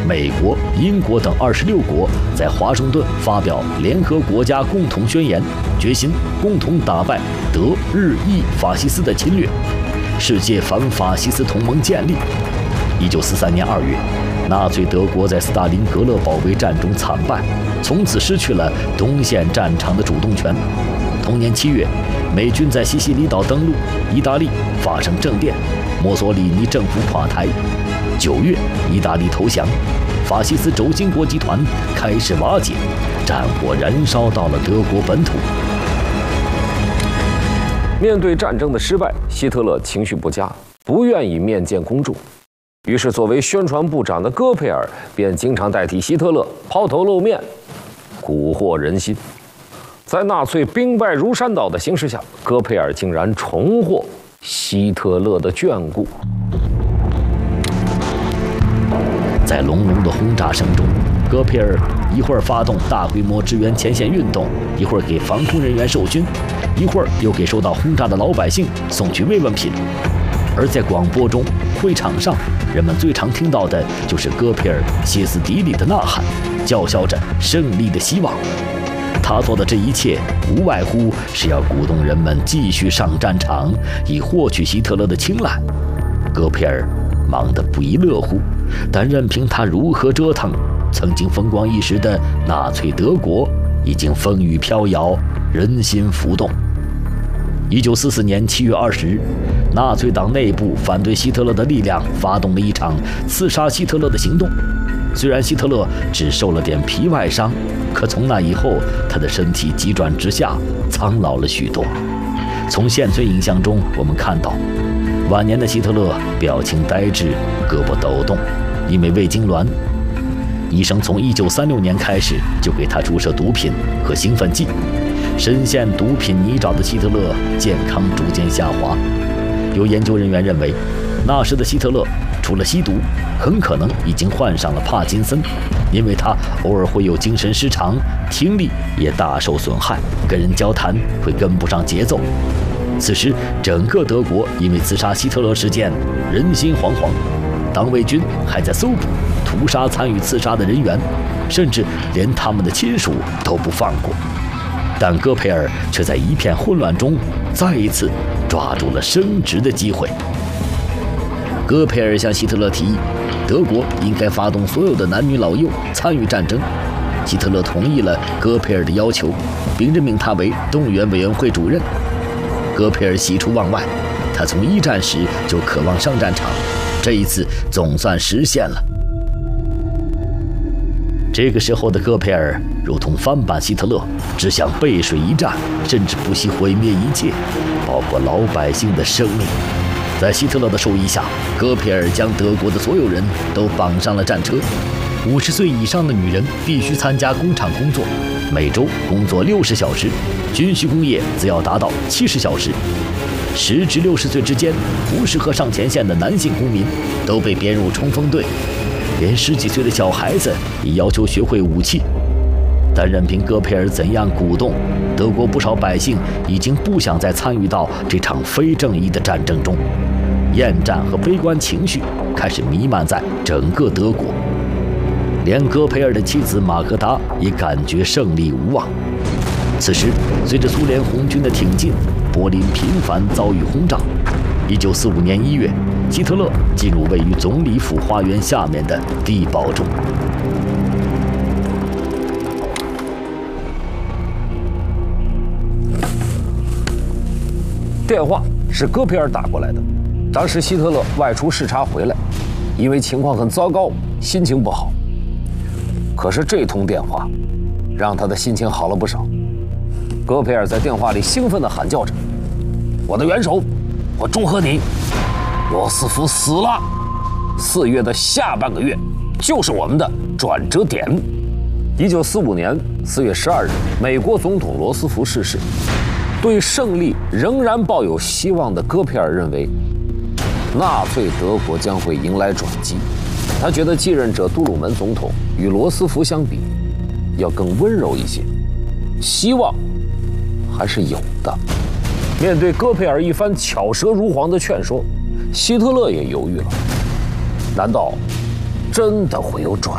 美国、英国等26国在华盛顿发表联合国家共同宣言，决心共同打败德、日、意法西斯的侵略，世界反法西斯同盟建立。1943年2月，纳粹德国在斯大林格勒保卫战中惨败，从此失去了东线战场的主动权。同年7月，美军在西西里岛登陆，意大利发生政变，墨索里尼政府垮台。9月，意大利投降，法西斯轴心国集团开始瓦解，战火燃烧到了德国本土。 面对战争的失败，希特勒情绪不佳，不愿意面见公众。于是，作为宣传部长的戈培尔便经常代替希特勒抛头露面，蛊惑人心。在纳粹兵败如山倒的形势下，戈培尔竟然重获希特勒的眷顾。 在隆隆的轰炸声中，戈培尔一会儿发动大规模支援前线运动，一会儿给防空人员授勋，一会儿又给受到轰炸的老百姓送去慰问品。而在广播中、会场上，人们最常听到的就是戈培尔歇斯底里的呐喊，叫嚣着胜利的希望。他做的这一切，无外乎是要鼓动人们继续上战场，以获取希特勒的青睐。戈培尔忙得不亦乐乎，但任凭他如何折腾，曾经风光一时的纳粹德国已经风雨飘摇，人心浮动。1944年7月20日，纳粹党内部反对希特勒的力量发动了一场刺杀希特勒的行动。虽然希特勒只受了点皮外伤，可从那以后，他的身体急转直下，苍老了许多。从现存影像中，我们看到晚年的希特勒表情呆滞，胳膊抖动，因为胃痉挛。医生从1936年开始就给他注射毒品和兴奋剂，深陷毒品泥沼的希特勒健康逐渐下滑。有研究人员认为，那时的希特勒除了吸毒，很可能已经患上了帕金森，因为他偶尔会有精神失常，听力也大受损害，跟人交谈会跟不上节奏。此时，整个德国因为刺杀希特勒事件人心惶惶，党卫军还在搜捕、屠杀参与刺杀的人员，甚至连他们的亲属都不放过。但戈培尔却在一片混乱中再一次抓住了升职的机会。戈培尔向希特勒提议，德国应该发动所有的男女老幼参与战争。希特勒同意了戈培尔的要求，并任命他为动员委员会主任。戈培尔喜出望外，他从一战时就渴望上战场，这一次总算实现了。这个时候的戈培尔如同翻版希特勒，只想背水一战，甚至不惜毁灭一切，包括老百姓的生命。在希特勒的授意下，戈培尔将德国的所有人都绑上了战车。50岁以上的女人必须参加工厂工作，每周工作60小时，军需工业则要达到70小时。10至60岁之间不适合上前线的男性公民都被编入冲锋队，连10几岁的小孩子也要求学会武器。但任凭戈培尔怎样鼓动，德国不少百姓已经不想再参与到这场非正义的战争中，厌战和悲观情绪开始弥漫在整个德国。连戈培尔的妻子马格达也感觉胜利无望。此时，随着苏联红军的挺进，柏林频繁遭遇轰炸。1945年1月，希特勒进入位于总理府花园下面的地堡中。 电话是戈培尔打过来的，当时希特勒外出视察回来，因为情况很糟糕，心情不好。可是这通电话让他的心情好了不少。戈培尔在电话里兴奋地喊叫着：“我的元首，我祝贺你，罗斯福死了！4月的下半个月就是我们的转折点。”1945年4月12日，美国总统罗斯福逝世。对胜利仍然抱有希望的戈培尔认为，纳粹德国将会迎来转机。他觉得继任者杜鲁门总统与罗斯福相比，要更温柔一些，希望还是有的。面对戈培尔一番巧舌如簧的劝说，希特勒也犹豫了，难道真的会有转